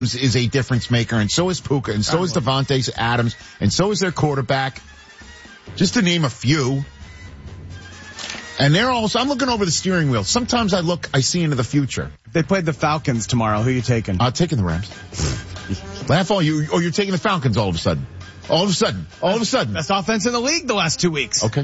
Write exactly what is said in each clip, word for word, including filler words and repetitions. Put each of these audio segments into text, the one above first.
is a difference maker, and so is Puka, and so is Devontae Adams, and so is their quarterback. Just to name a few. And they're also, I'm looking over the steering wheel. Sometimes I look, I see into the future. If they played the Falcons tomorrow, who are you taking? I'm taking the Rams. Laugh all you, or you're taking the Falcons all of a sudden. All of a sudden. All of a sudden. Best offense in the league the last two weeks. Okay.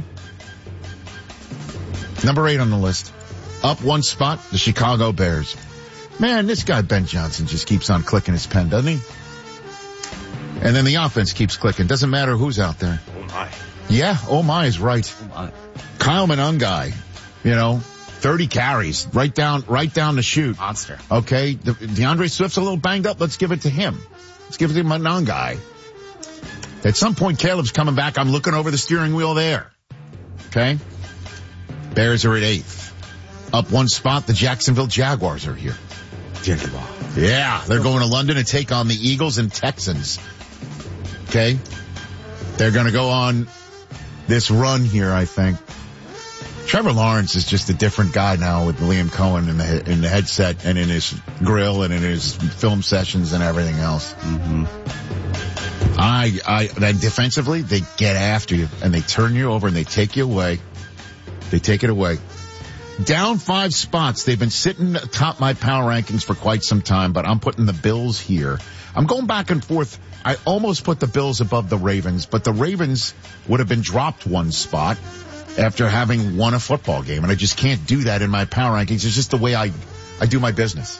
Number eight on the list. Up one spot, the Chicago Bears. Man, this guy Ben Johnson just keeps on clicking his pen, doesn't he? And then the offense keeps clicking. Doesn't matter who's out there. Oh my. Yeah, oh my is right. Oh my. Kyle Monangai, you know, thirty carries, right down, right down the chute. Monster. Okay, De- DeAndre Swift's a little banged up. Let's give it to him. Let's give it to Monangai. At some point, Caleb's coming back. I'm looking over the steering wheel there. Okay? Bears are at eighth. Up one spot, the Jacksonville Jaguars are here. Yeah, they're going to London to take on the Eagles and Texans. Okay? They're going to go on this run here, I think. Trevor Lawrence is just a different guy now with Liam Cohen in the in the headset and in his grill and in his film sessions and everything else. Mm-hmm. I, I, that defensively, they get after you and they turn you over and they take you away. They take it away. Down five spots. They've been sitting atop my power rankings for quite some time, but I'm putting the Bills here. I'm going back and forth. I almost put the Bills above the Ravens, but the Ravens would have been dropped one spot after having won a football game, and I just can't do that in my power rankings. It's just the way I, I do my business.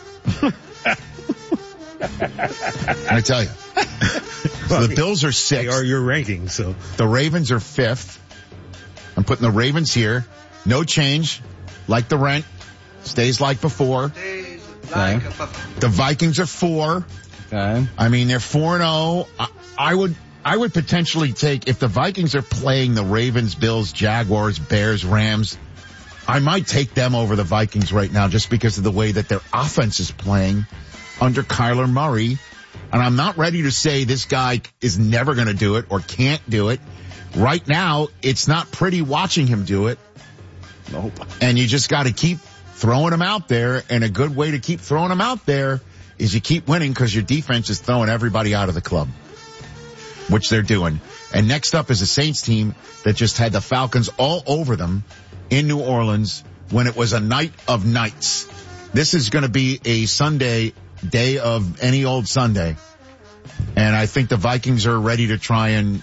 I tell you. So the Bills are sixth. They are your rankings, so. The Ravens are fifth. I'm putting the Ravens here. No change. Like the rent. Stays like before. Stays like okay. a The Vikings are four. Okay. I mean, they're four and oh. I, I would, I would potentially take, if the Vikings are playing the Ravens, Bills, Jaguars, Bears, Rams, I might take them over the Vikings right now just because of the way that their offense is playing under Kyler Murray. And I'm not ready to say this guy is never going to do it or can't do it. Right now, it's not pretty watching him do it. Nope. And you just got to keep throwing him out there. And a good way to keep throwing him out there is you keep winning because your defense is throwing everybody out of the club, which they're doing. And next up is a Saints team that just had the Falcons all over them in New Orleans when it was a night of nights. This is going to be a Sunday, day of any old Sunday. And I think the Vikings are ready to try and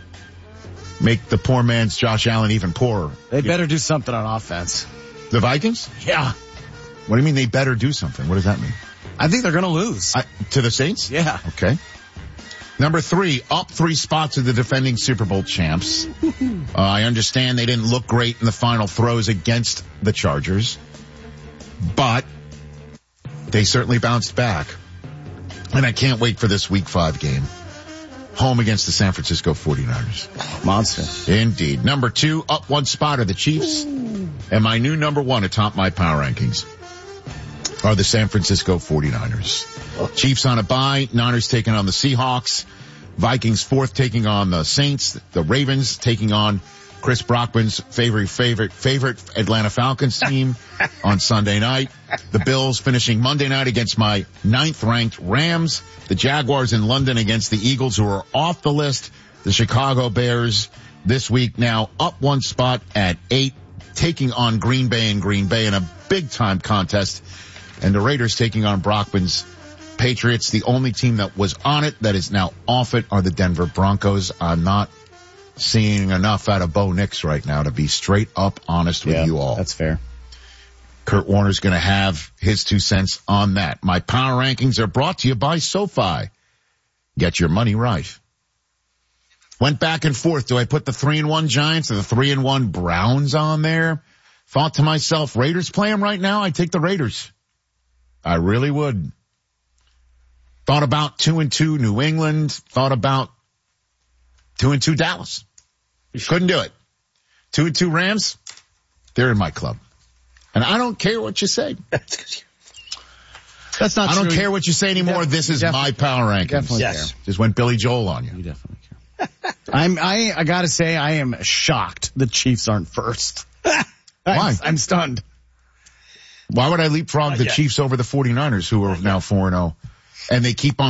make the poor man's Josh Allen even poorer. They better do something on offense. The Vikings? Yeah. What do you mean they better do something? What does that mean? I think they're going to lose. I, to the Saints? Yeah. Okay. Number three, up three spots of the defending Super Bowl champs. uh, I understand they didn't look great in the final throws against the Chargers, but they certainly bounced back. And I can't wait for this week five game. Home against the San Francisco forty-niners. Monster. Indeed. Number two, up one spot are the Chiefs. And my new number one atop my power rankings are the San Francisco forty-niners. Chiefs on a bye. Niners taking on the Seahawks. Vikings fourth taking on the Saints. The Ravens taking on Chris Brockman's favorite, favorite, favorite Atlanta Falcons team on Sunday night. The Bills finishing Monday night against my ninth ranked Rams. The Jaguars in London against the Eagles, who are off the list. The Chicago Bears this week now up one spot at eight, taking on Green Bay and Green Bay in a big time contest. And the Raiders taking on Brockman's Patriots. The only team that was on it that is now off it are the Denver Broncos. I'm not seeing enough out of Bo Nix right now to be straight up honest with yeah, you all. That's fair. Kurt Warner's going to have his two cents on that. My power rankings are brought to you by SoFi. Get your money right. Went back and forth. Do I put the three and one Giants or the three and one Browns on there? Thought to myself, Raiders play them right now. I take the Raiders. I really would. Thought about two and two New England. Thought about two and two Dallas. Couldn't do it. Two and two Rams. They're in my club. And I don't care what you say. That's not I true. don't care what you say anymore. Def- this is my power rankings. Definitely Yes. care. Just went Billy Joel on you. You definitely care. I'm, I, I gotta say, I am shocked the Chiefs aren't first. Why? I'm, I'm stunned. Why would I leapfrog Not the yet. Chiefs over the forty-niners, who are now four and oh? and they keep on